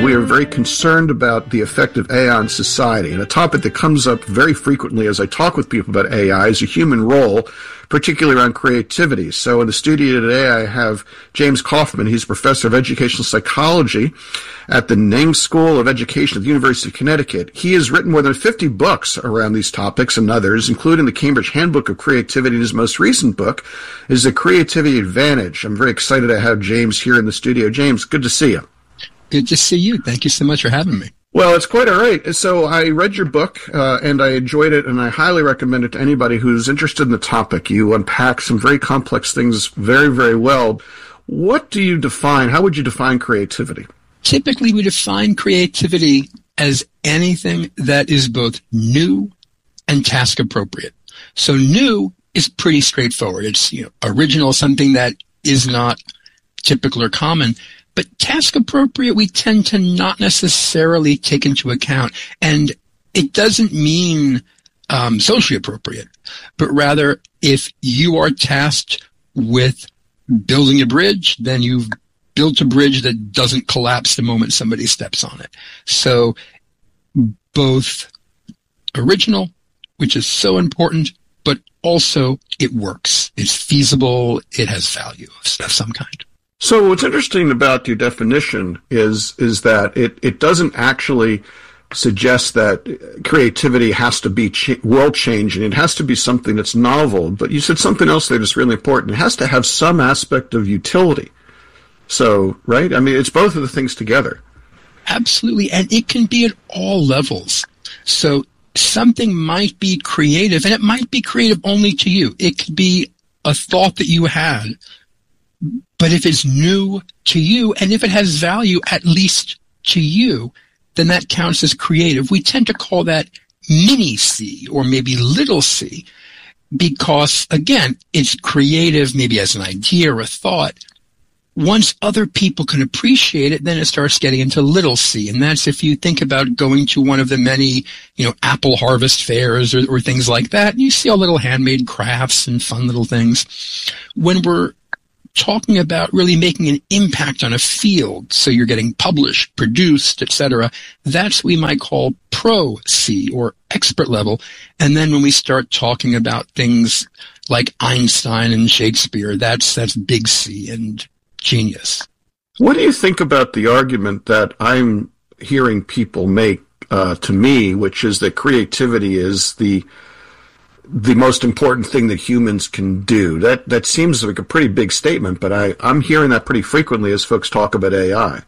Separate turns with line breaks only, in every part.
we are very concerned about the effect of AI on society. And a topic that comes up very frequently as I talk with people about AI is a human role, particularly around creativity. So in the studio today, I have James Kaufman. He's a professor of educational psychology at the Name School of Education at the University of Connecticut. He has written more than 50 books around these topics and others, including the Cambridge Handbook of Creativity. And his most recent book is The Creativity Advantage. I'm very excited to have James here in the studio. James, good to see you.
Good to see you. Thank you so much for having me.
Well, it's quite all right. So I read your book, and I enjoyed it, and I highly recommend it to anybody who's interested in the topic. You unpack some very complex things very, very well. What do you define? How would you define creativity?
Typically, we define creativity as anything that is both new and task appropriate. So new is pretty straightforward. It's original, something that is not typical or common. But task appropriate, we tend to not necessarily take into account. And it doesn't mean socially appropriate, but rather if you are tasked with building a bridge, then you've built a bridge that doesn't collapse the moment somebody steps on it. So both original, which is so important, but also it works. It's feasible. It has value of some kind.
So what's interesting about your definition is that it doesn't actually suggest that creativity has to be world changing. It has to be something that's novel. But you said something else there that's really important. It has to have some aspect of utility. So, right? I mean, it's both of the things together.
Absolutely. And it can be at all levels. So something might be creative, and it might be creative only to you. It could be a thought that you had. But if it's new to you, and if it has value at least to you, then that counts as creative. We tend to call that mini C or maybe little c because, again, it's creative maybe as an idea or a thought. Once other people can appreciate it, then it starts getting into little c. And that's if you think about going to one of the many, apple harvest fairs or things like that, and you see all little handmade crafts and fun little things. When we're talking about really making an impact on a field, so you're getting published, produced, etc., that's what we might call pro C or expert level. And then when we start talking about things like Einstein and Shakespeare, that's big C and genius.
What do you think about the argument that I'm hearing people make to me, which is that creativity is the most important thing that humans can do? That seems like a pretty big statement, but I'm hearing that pretty frequently as folks talk about AI.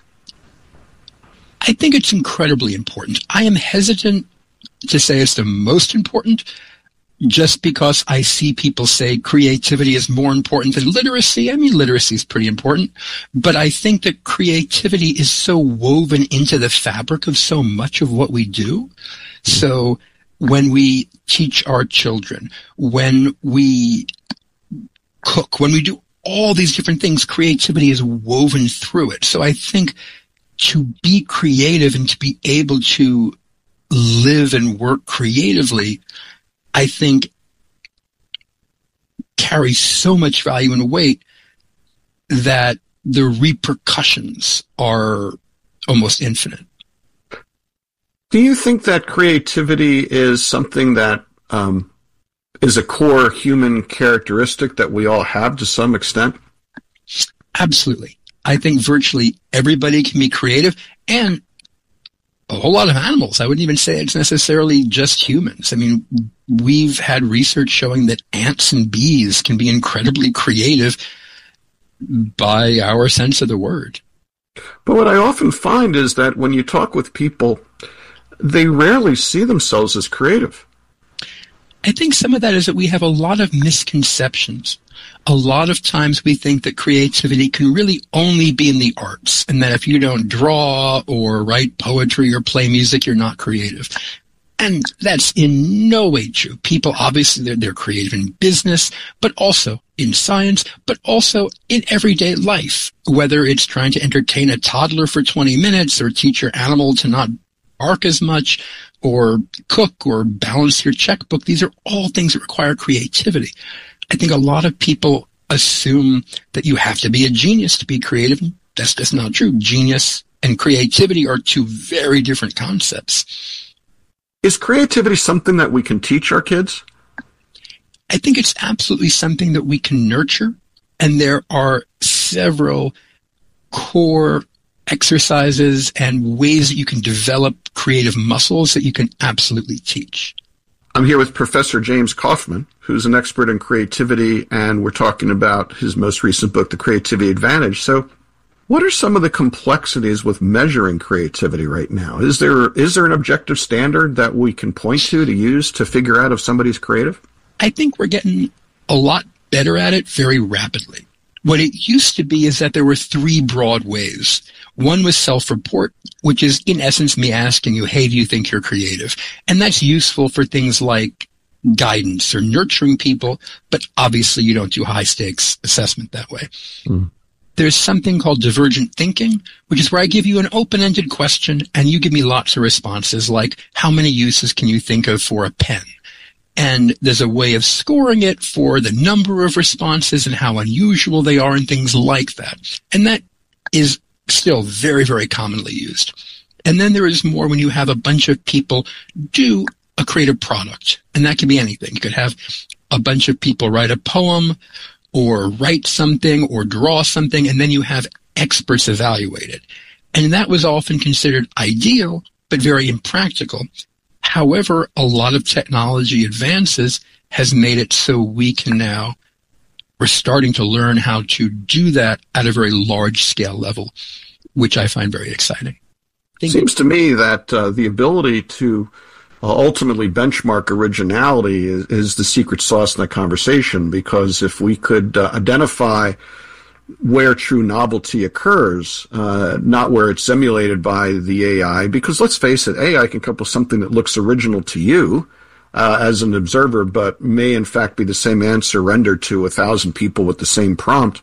I think it's incredibly important. I am hesitant to say it's the most important just because I see people say creativity is more important than literacy. I mean, literacy is pretty important, but I think that creativity is so woven into the fabric of so much of what we do. So when we teach our children, when we cook, when we do all these different things, creativity is woven through it. So I think to be creative and to be able to live and work creatively, I think carries so much value and weight that the repercussions are almost infinite.
Do you think that creativity is something that is a core human characteristic that we all have to some extent?
Absolutely. I think virtually everybody can be creative, and a whole lot of animals. I wouldn't even say it's necessarily just humans. I mean, we've had research showing that ants and bees can be incredibly creative by our sense of the word.
But what I often find is that when you talk with people, they rarely see themselves as creative.
I think some of that is that we have a lot of misconceptions. A lot of times we think that creativity can really only be in the arts, and that if you don't draw or write poetry or play music, you're not creative. And that's in no way true. People, obviously, they're creative in business, but also in science, but also in everyday life, whether it's trying to entertain a toddler for 20 minutes or teach your animal to not bark as much, or cook, or balance your checkbook. These are all things that require creativity. I think a lot of people assume that you have to be a genius to be creative. That's just not true. Genius and creativity are two very different concepts.
Is creativity something that we can teach our kids?
I think it's absolutely something that we can nurture, and there are several core exercises and ways that you can develop creative muscles that you can absolutely teach.
I'm here with Professor James Kaufman, who's an expert in creativity, and we're talking about his most recent book, The Creativity Advantage. So what are some of the complexities with measuring creativity right now? Is there an objective standard that we can point to use to figure out if somebody's creative?
I think we're getting a lot better at it very rapidly. What it used to be is that there were three broad ways. One was self-report, which is in essence me asking you, hey, do you think you're creative? And that's useful for things like guidance or nurturing people, but obviously you don't do high-stakes assessment that way. There's something called divergent thinking, which is where I give you an open-ended question and you give me lots of responses like, how many uses can you think of for a pen? And there's a way of scoring it for the number of responses and how unusual they are and things like that. And that is still very, very commonly used. And then there is more when you have a bunch of people do a creative product. And that can be anything. You could have a bunch of people write a poem or write something or draw something, and then you have experts evaluate it. And that was often considered ideal, but very impractical. However, a lot of technology advances has made it so we can now, we're starting to learn how to do that at a very large scale level, which I find very exciting.
It seems to me that the ability to ultimately benchmark originality is the secret sauce in that conversation, because if we could identify where true novelty occurs, not where it's emulated by the AI, because let's face it, AI can come up with something that looks original to you as an observer, but may in fact be the same answer rendered to 1,000 people with the same prompt.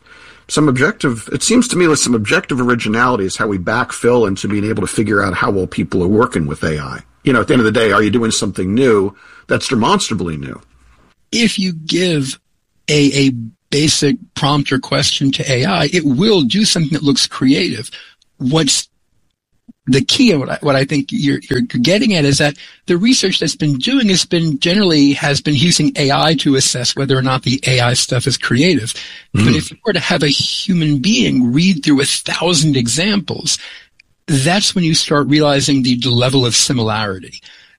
It seems to me that some objective originality is how we backfill into being able to figure out how well people are working with AI. You know, at the end of the day, are you doing something new that's demonstrably new?
If you give a basic prompt or question to AI, it will do something that looks creative. What's the key, and what I think you're getting at, is that the research that's been doing has been using AI to assess whether or not the AI stuff is creative. But if you were to have a human being read through 1,000 examples, that's when you start realizing the level of similarity.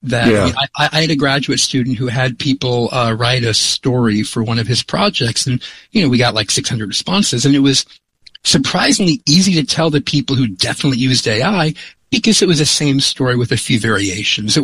I had a graduate student who had people write a story for one of his projects, and we got like 600 responses, and it was surprisingly easy to tell the people who definitely used AI because it was the same story with a few variations.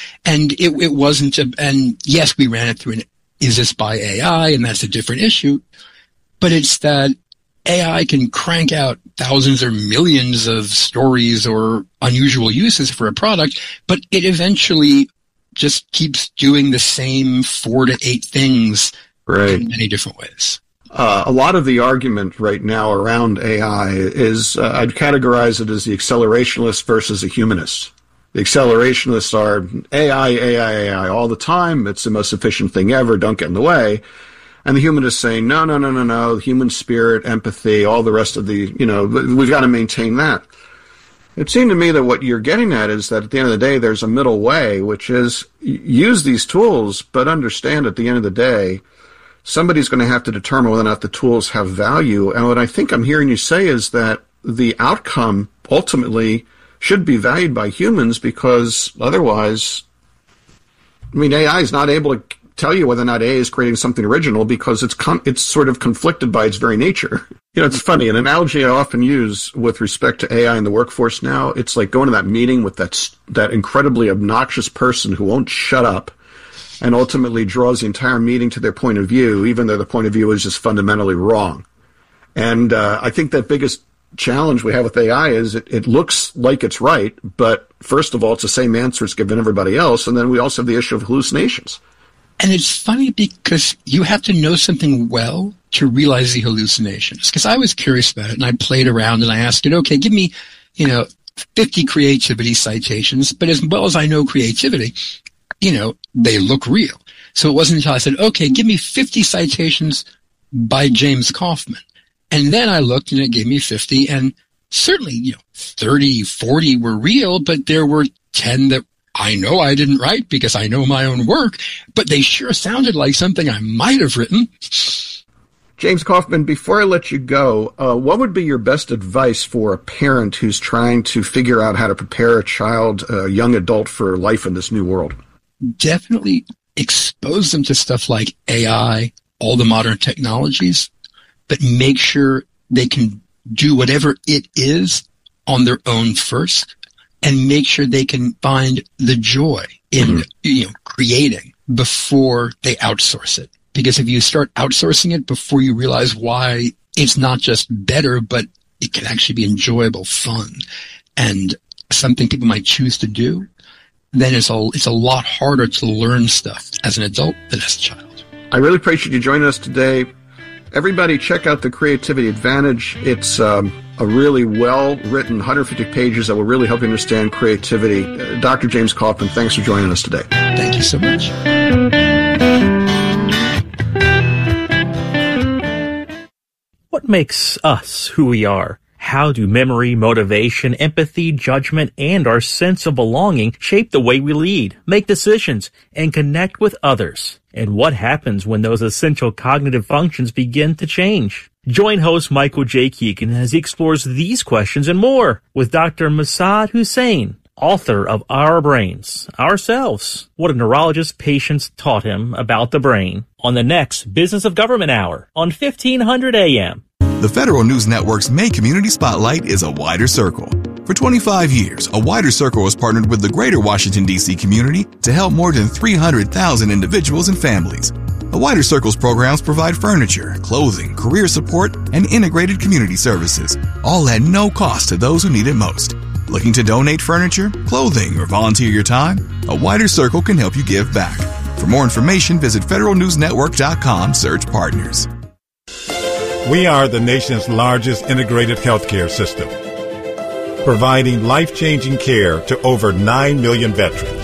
It wasn't, and yes, we ran it through an is this by AI, and that's a different issue, but it's that AI can crank out thousands or millions of stories or unusual uses for a product, but it eventually just keeps doing the same 4 to 8 things in many different ways.
A lot of the argument right now around AI is, I'd categorize it as the accelerationist versus the humanist. The accelerationists are AI all the time. It's the most efficient thing ever. Don't get in the way. And the humanists saying, no, human spirit, empathy, all the rest of we've got to maintain that. It seemed to me that what you're getting at is that at the end of the day, there's a middle way, which is use these tools, but understand at the end of the day, somebody's going to have to determine whether or not the tools have value. And what I think I'm hearing you say is that the outcome ultimately should be valued by humans, because otherwise, AI is not able to tell you whether or not AI is creating something original, because it's sort of conflicted by its very nature. It's funny. An analogy I often use with respect to AI in the workforce now, it's like going to that meeting with that incredibly obnoxious person who won't shut up and ultimately draws the entire meeting to their point of view, even though the point of view is just fundamentally wrong. And I think that biggest challenge we have with AI is it looks like it's right, but first of all, it's the same answer it's given everybody else, and then we also have the issue of hallucinations.
And it's funny because you have to know something well to realize the hallucinations. Because I was curious about it, and I played around and I asked it, okay, give me, 50 creativity citations, but as well as I know creativity, they look real. So it wasn't until I said, okay, give me 50 citations by James Kaufman. And then I looked and it gave me 50, and certainly, 30, 40 were real, but there were 10 that I know I didn't write because I know my own work, but they sure sounded like something I might have written.
James Kaufman, before I let you go, what would be your best advice for a parent who's trying to figure out how to prepare a child, a young adult, for life in this new world?
Definitely expose them to stuff like AI, all the modern technologies, but make sure they can do whatever it is on their own first, and make sure they can find the joy in creating before they outsource it. Because if you start outsourcing it before you realize why it's not just better, but it can actually be enjoyable, fun, and something people might choose to do, then it's a lot harder to learn stuff as an adult than as a child.
I really appreciate you joining us today. Everybody check out The Creativity Advantage. It's a really well-written 150 pages that will really help you understand creativity. Dr. James Kaufman, thanks for joining us today.
Thank you so much.
What makes us who we are? How do memory, motivation, empathy, judgment, and our sense of belonging shape the way we lead, make decisions, and connect with others? And what happens when those essential cognitive functions begin to change? Join host Michael J. Keegan as he explores these questions and more with Dr. Massad Hussein, author of Our Brains, Ourselves, What a Neurologist's Patients Taught Him About the Brain, on the next Business of Government Hour on 1500 AM.
The Federal News Network's May Community Spotlight is A Wider Circle. For 25 years, A Wider Circle has partnered with the greater Washington, D.C. community to help more than 300,000 individuals and families. A Wider Circle's programs provide furniture, clothing, career support, and integrated community services, all at no cost to those who need it most. Looking to donate furniture, clothing, or volunteer your time? A Wider Circle can help you give back. For more information, visit federalnewsnetwork.com, search partners.
We are the nation's largest integrated healthcare system, providing life-changing care to over 9 million veterans.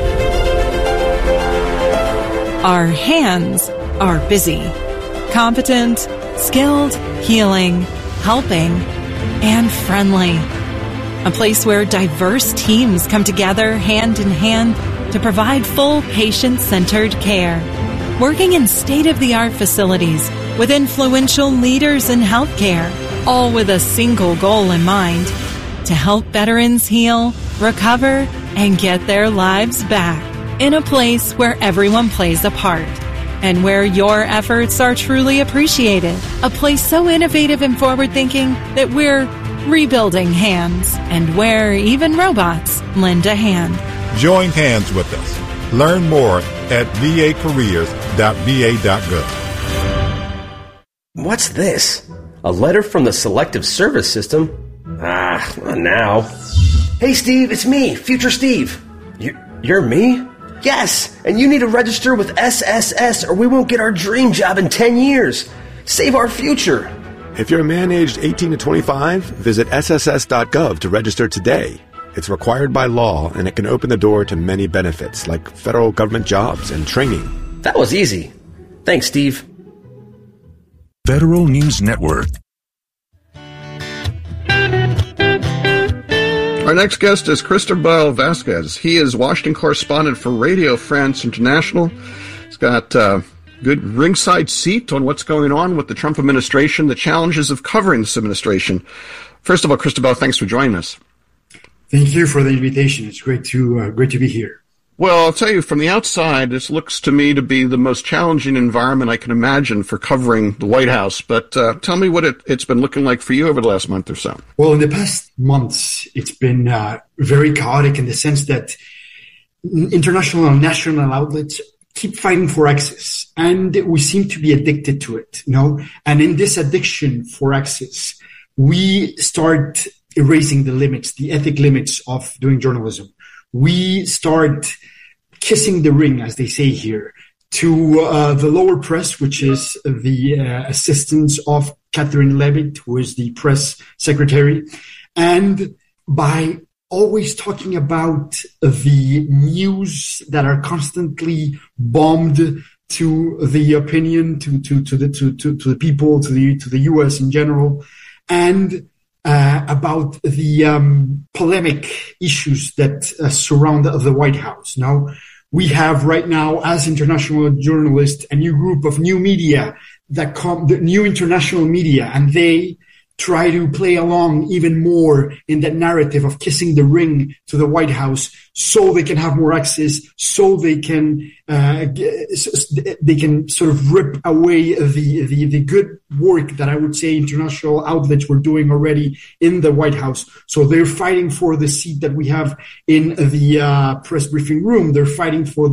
Our hands are busy, competent, skilled, healing, helping, and friendly. A place where diverse teams come together hand in hand to provide full patient-centered care. Working in state-of-the-art facilities with influential leaders in healthcare, all with a single goal in mind: to help veterans heal, recover, and get their lives back. In a place where everyone plays a part and where your efforts are truly appreciated. A place so innovative and forward-thinking that we're rebuilding hands, and where even robots lend a hand.
Join hands with us. Learn more at vacareers.va.gov.
What's this? A letter from the Selective Service System? Not now. Hey, Steve, it's me, Future Steve. You're me? Yes, and you need to register with SSS or we won't get our dream job in 10 years. Save our future.
If you're a man aged 18 to 25, visit sss.gov to register today. It's required by law, and it can open the door to many benefits, like federal government jobs and training.
That was easy. Thanks, Steve.
Federal News Network.
Our next guest is Cristobal Vasquez. He is Washington correspondent for Radio France International. He's got a good ringside seat on what's going on with the Trump administration, the challenges of covering this administration. First of all, Cristobal, thanks for joining us.
Thank you for the invitation. It's great to be here.
Well, I'll tell you, from the outside, this looks to me to be the most challenging environment I can imagine for covering the White House. But tell me what it's been looking like for you over the last month or so.
Well, in the past months, it's been very chaotic in the sense that international and national outlets keep fighting for access, and we seem to be addicted to it, And in this addiction for access, we start erasing the limits, the ethic limits of doing journalism. We start kissing the ring, as they say here, to the lower press, which is the assistance of Catherine Levitt, who is the press secretary. And by always talking about the news that are constantly bombed to the opinion, to the people, to the U.S. in general, and about the polemic issues that surround the White House. Now, we have right now, as international journalists, a new group of new media the new international media, and they try to play along even more in that narrative of kissing the ring to the White House, so they can have more access, so they can sort of rip away the good work that I would say international outlets were doing already in the White House. So they're fighting for the seat that we have in the press briefing room. They're fighting for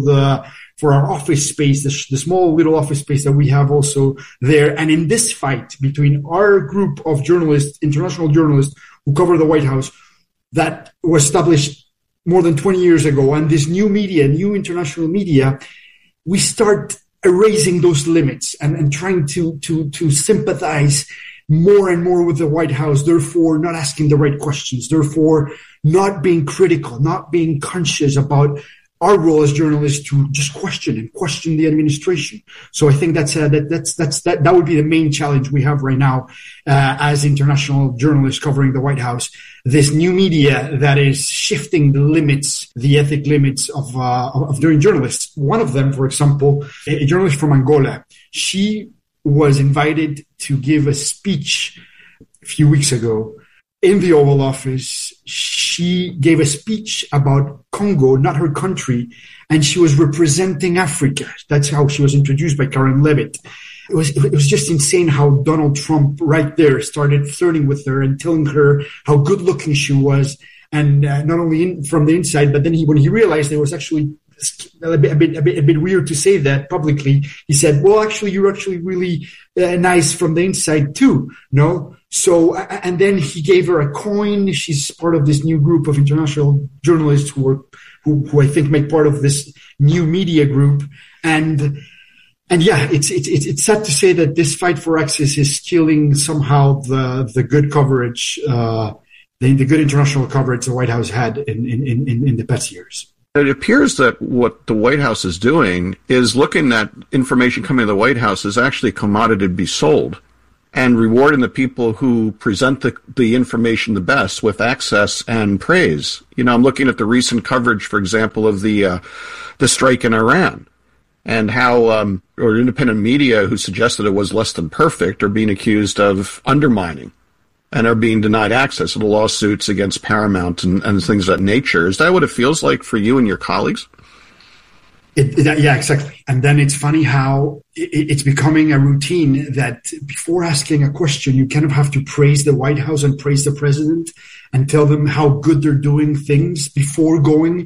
our office space, the small little office space that we have also there. And in this fight between our group of journalists, international journalists who cover the White House, that was established more than 20 years ago, and this new media, new international media, we start erasing those limits and trying to sympathize more and more with the White House, therefore not asking the right questions, therefore not being critical, not being conscious about our role as journalists to just question the administration. So I think that would be the main challenge we have right now as international journalists covering the White House. This new media that is shifting the limits, the ethic limits of doing journalists. One of them, for example, a journalist from Angola, she was invited to give a speech a few weeks ago in the Oval Office. She gave a speech about Congo, not her country, and she was representing Africa. That's how she was introduced by Karen Levitt. It was just insane how Donald Trump right there started flirting with her and telling her how good looking she was, and not only from the inside, but then when he realized it was actually a bit weird to say that publicly, he said, well, actually, you're actually really nice from the inside too. No? So, and then he gave her a coin. She's part of this new group of international journalists who I think make part of this new media group. And yeah, it's sad to say that this fight for access is killing somehow the good coverage, the good international coverage the White House had in the past years.
It appears that what the White House is doing is looking at information coming to the White House as actually a commodity to be sold, and rewarding the people who present the information the best with access and praise. You know, I'm looking at the recent coverage, for example, of the strike in Iran, and how or independent media who suggested it was less than perfect are being accused of undermining and are being denied access to the lawsuits against Paramount and things of that nature. Is that what it feels like for you and your colleagues?
Yeah, exactly. And then it's funny how it's becoming a routine that before asking a question, you kind of have to praise the White House and praise the president and tell them how good they're doing things before going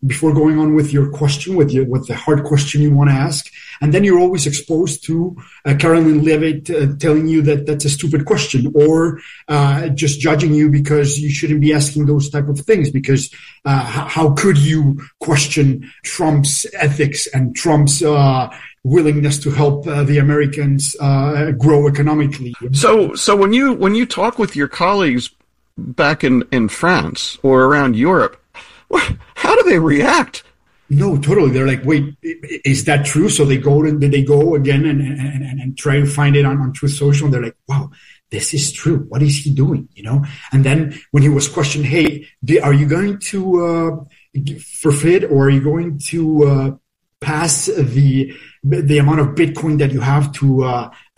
on with your question, with the hard question you want to ask. And then you're always exposed to Caroline Levitt telling you that that's a stupid question, or just judging you because you shouldn't be asking those type of things, because how could you question Trump's ethics and Trump's willingness to help the Americans grow economically?
So when you talk with your colleagues back in France or around Europe, how do they react?
No, totally. They're like, wait, is that true? So they go again and try to find it on Truth Social. And they're like, wow, this is true. What is he doing? You know? And then when he was questioned, hey, are you going to forfeit, or are you going to pass the amount of Bitcoin that you have to to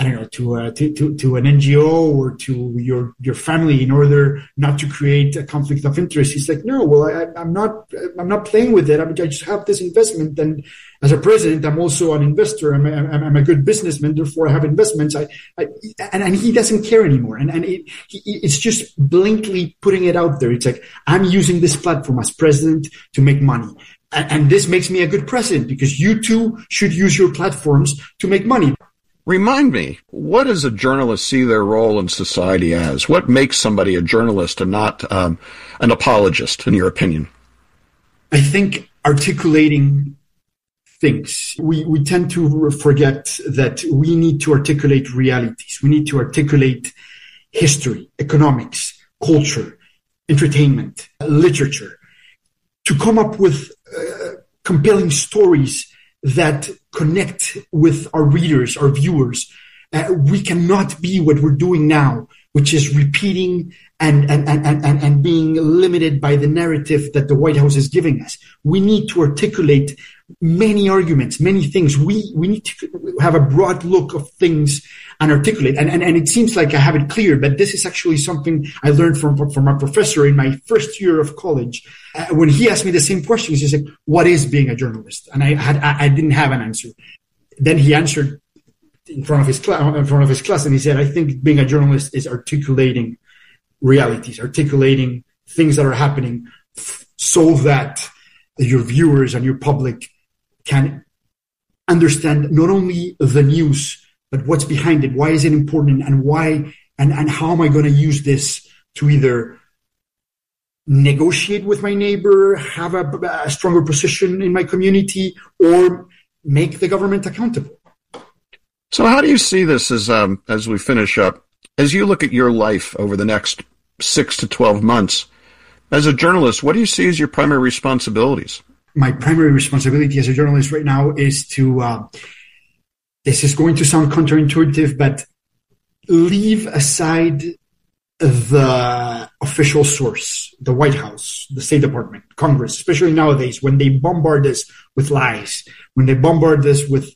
an NGO or to your family in order not to create a conflict of interest? He's like, no, well, I'm not playing with it. I just have this investment, and as a president, I'm also an investor. I'm a good businessman, therefore I have investments. And he doesn't care anymore. And it's just blatantly putting it out there. It's like, I'm using this platform as president to make money. And this makes me a good president because you too should use your platforms to make money.
Remind me, what does a journalist see their role in society as? What makes somebody a journalist and not an apologist, in your opinion?
I think articulating things. We tend to forget that we need to articulate realities. We need to articulate history, economics, culture, entertainment, literature, to come up with compelling stories that connect with our readers, our viewers. We cannot be what we're doing now, which is repeating and being limited by the narrative that the White House is giving us. We need to articulate many arguments, many things. We need to have a broad look of things and articulate. And it seems like I have it clear, but this is actually something I learned from a professor in my first year of college. When he asked me the same question, he said, "What is being a journalist?" And I didn't have an answer. Then he answered in front of his class, and he said, "I think being a journalist is articulating realities, articulating things that are happening so that your viewers and your public can understand not only the news, but what's behind it. Why is it important, and why, and how am I going to use this to either negotiate with my neighbor, have a stronger position in my community, or make the government accountable?"
So how do you see this as we finish up? As you look at your life over the next 6 to 12 months, as a journalist, what do you see as your primary responsibilities?
My primary responsibility as a journalist right now is to, this is going to sound counterintuitive, but leave aside the official source, the White House, the State Department, Congress, especially nowadays when they bombard us with lies, when they bombard us with,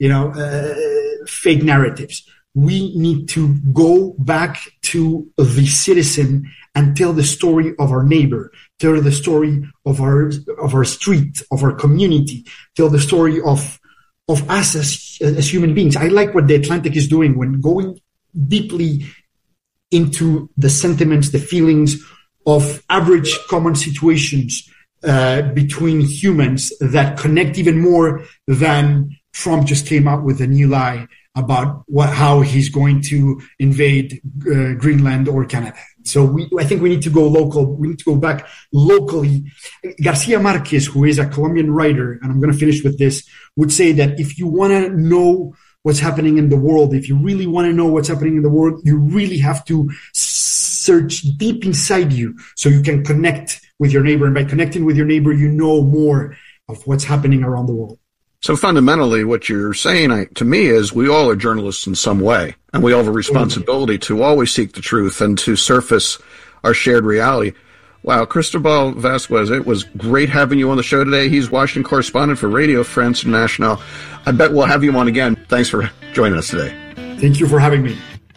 fake narratives. We need to go back to the citizen and tell the story of our neighbor, tell the story of our street, of our community, tell the story of us as human beings. I like what The Atlantic is doing when going deeply into the sentiments, the feelings of average common situations between humans that connect even more than Trump just came out with a new lie about how he's going to invade Greenland or Canada. So I think we need to go local. We need to go back locally. Garcia Marquez, who is a Colombian writer, and I'm going to finish with this, would say that if you want to know what's happening in the world, if you really want to know what's happening in the world, you really have to search deep inside you so you can connect with your neighbor. And by connecting with your neighbor, you know more of what's happening around the world.
So fundamentally, what you're saying to me is we all are journalists in some way, and we all have a responsibility to always seek the truth and to surface our shared reality. Wow, Cristobal Vasquez, it was great having you on the show today. He's Washington correspondent for Radio France International. I bet we'll have you on again. Thanks for joining us today.
Thank you for having me.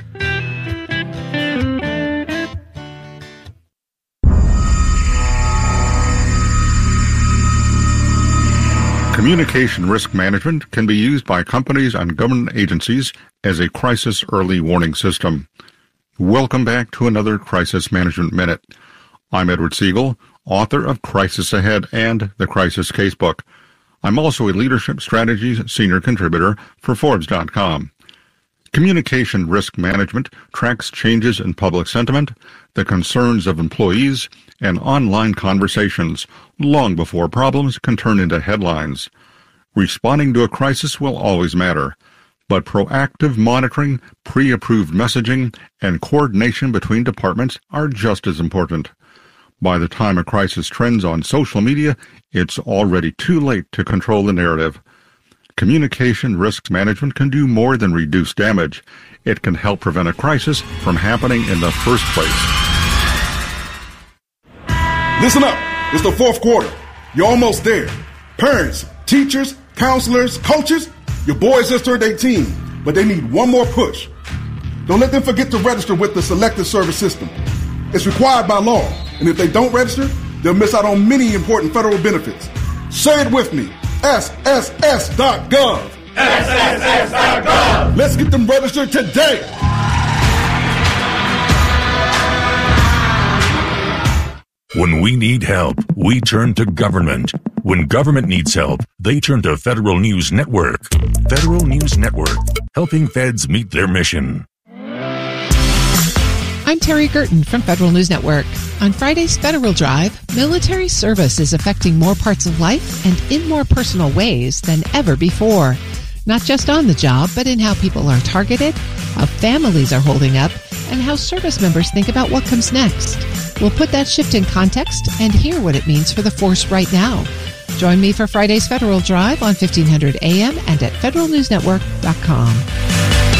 Communication risk management can be used by companies and government agencies as a crisis early warning system. Welcome back to another Crisis Management Minute. I'm Edward Siegel, author of Crisis Ahead and the Crisis Casebook. I'm also a leadership strategies senior contributor for Forbes.com. Communication risk management tracks changes in public sentiment, the concerns of employees, and online conversations long before problems can turn into headlines. Responding to a crisis will always matter, but proactive monitoring, pre-approved messaging, and coordination between departments are just as important. By the time a crisis trends on social media, it's already too late to control the narrative. Communication risk management can do more than reduce damage. It can help prevent a crisis from happening in the first place.
Listen up. It's the fourth quarter. You're almost there. Parents, teachers, counselors, coaches, your boys just turned 18, but they need one more push. Don't let them forget to register with the Selective Service System. It's required by law, and if they don't register, they'll miss out on many important federal benefits. Say it with me. SSS.gov. SSS.gov. Let's get them registered today.
When we need help, we turn to government. When government needs help, they turn to Federal News Network. Federal News Network, helping feds meet their mission.
I'm Terry Gerton from Federal News Network. On Friday's Federal Drive, military service is affecting more parts of life and in more personal ways than ever before. Not just on the job, but in how people are targeted, how families are holding up, and how service members think about what comes next. We'll put that shift in context and hear what it means for the force right now. Join me for Friday's Federal Drive on 1500 AM and at federalnewsnetwork.com.